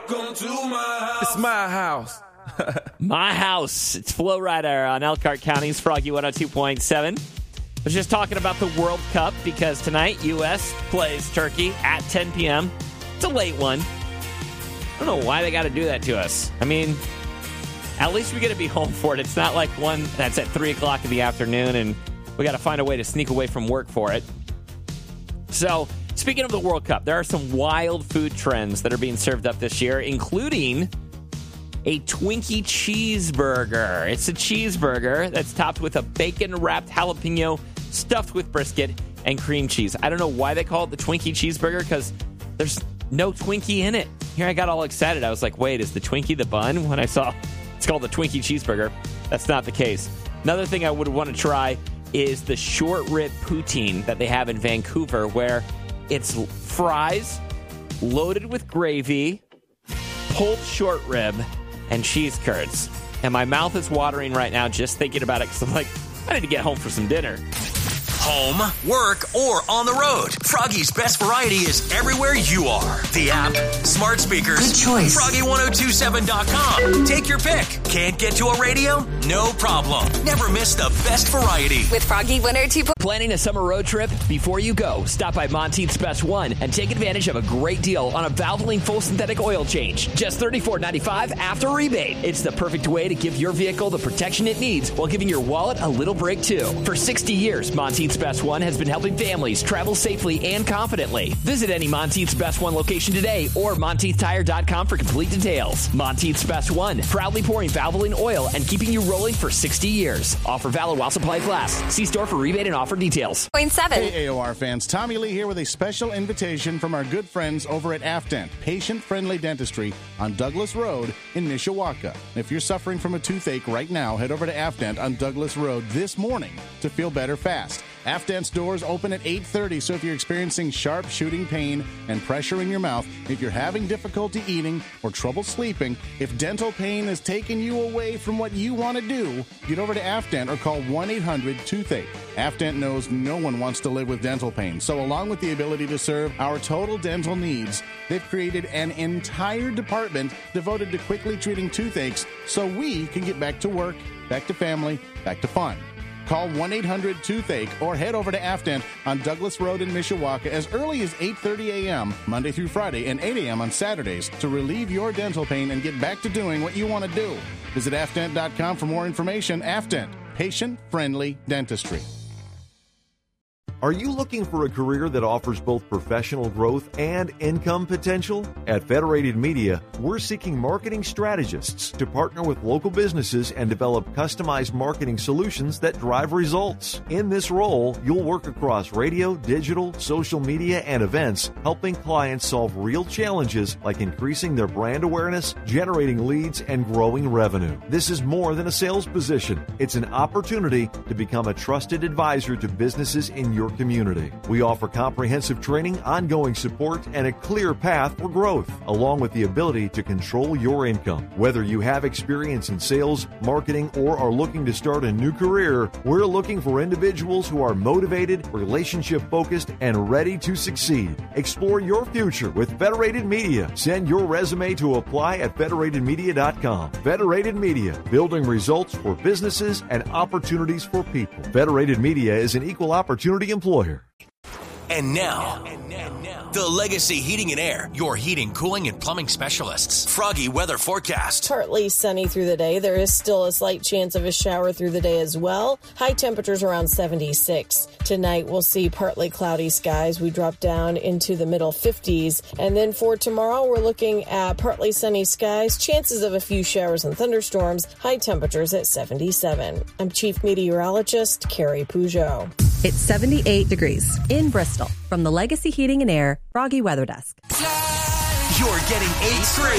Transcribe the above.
It's my house. My house. It's Flo Rida on Elkhart County's Froggy 102.7. I was just talking about the World Cup because tonight U.S. plays Turkey at 10 p.m. It's a late one. I don't know why they got to do that to us. I mean, at least we get to be home for it. It's not like one that's at 3 o'clock in the afternoon and we got to find a way to sneak away from work for it. So, speaking of the World Cup, there are some wild food trends that are being served up this year, including a Twinkie cheeseburger. It's a cheeseburger that's topped with a bacon-wrapped jalapeno stuffed with brisket and cream cheese. I don't know why they call it the Twinkie cheeseburger because there's no Twinkie in it. Here I got all excited. I was like, wait, is the Twinkie the bun? When I saw it's called the Twinkie cheeseburger, that's not the case. Another thing I would want to try is the short rib poutine that they have in Vancouver, where it's fries loaded with gravy, pulled short rib, and cheese curds. And my mouth is watering right now just thinking about it because I'm like, I need to get home for some dinner. Home, work, or on the road. Froggy's best variety is everywhere you are. The app, smart speakers, good choice. Froggy1027.com. Take your pick. Can't get to a radio? No problem. Never miss the best variety. With Froggy 102. Planning a summer road trip? Before you go, stop by Monteith's Best One and take advantage of a great deal on a Valvoline full synthetic oil change. Just $34.95 after rebate. It's the perfect way to give your vehicle the protection it needs while giving your wallet a little break too. For 60 years, Monteith's Best One has been helping families travel safely and confidently. Visit any Monteith's Best One location today or MonteithTire.com for complete details. Monteith's Best One, proudly pouring Valvoline oil and keeping you rolling for 60 years. Offer valid while supplies last. See store for rebate and offer details. 0.7. Hey, AOR fans. Tommy Lee here with a special invitation from our good friends over at Afdent, patient-friendly dentistry on Douglas Road in Mishawaka. If you're suffering from a toothache right now, head over to Afdent on Douglas Road this morning to feel better fast. Afdent's doors open at 8:30, so if you're experiencing sharp shooting pain and pressure in your mouth, if you're having difficulty eating or trouble sleeping, if dental pain is taking you away from what you want to do, get over to Afdent or call 1-800-TOOTHACHE. Afdent knows no one wants to live with dental pain, so along with the ability to serve our total dental needs, they've created an entire department devoted to quickly treating toothaches so we can get back to work, back to family, back to fun. Call 1-800-TOOTHACHE or head over to Afdent on Douglas Road in Mishawaka as early as 8:30 a.m. Monday through Friday and 8 a.m. on Saturdays to relieve your dental pain and get back to doing what you want to do. Visit Afdent.com for more information. Afdent, patient-friendly dentistry. Are you looking for a career that offers both professional growth and income potential? At Federated Media, we're seeking marketing strategists to partner with local businesses and develop customized marketing solutions that drive results. In this role, you'll work across radio, digital, social media, and events, helping clients solve real challenges like increasing their brand awareness, generating leads, and growing revenue. This is more than a sales position. It's an opportunity to become a trusted advisor to businesses in your community. We offer comprehensive training, ongoing support, and a clear path for growth, along with the ability to control your income. Whether you have experience in sales, marketing, or are looking to start a new career, we're looking for individuals who are motivated, relationship-focused, and ready to succeed. Explore your future with Federated Media. Send your resume to apply at federatedmedia.com. Federated Media, building results for businesses and opportunities for people. Federated Media is an equal opportunity employer. And now, the Legacy Heating and Air, your heating, cooling, and plumbing specialists. Froggy weather forecast. Partly sunny through the day. There is still a slight chance of a shower through the day as well. High temperatures around 76. Tonight we'll see partly cloudy skies. We drop down into the middle 50s. And then for tomorrow, we're looking at partly sunny skies, chances of a few showers and thunderstorms, high temperatures at 77. I'm Chief Meteorologist Carrie Peugeot. It's 78 degrees in Bristol from the Legacy Heating and Air Froggy Weather Desk. You're getting 8 straight